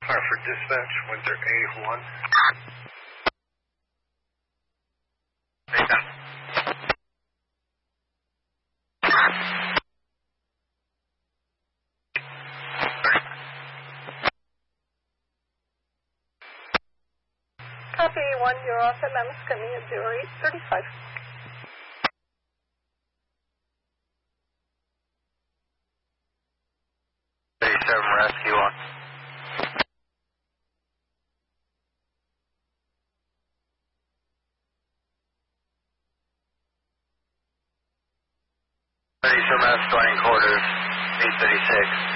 Hartford Dispatch, Winter A1. Copy 1, your offset ma'am is coming at 0835. 37 rescue on. Mass flying quarters, 836.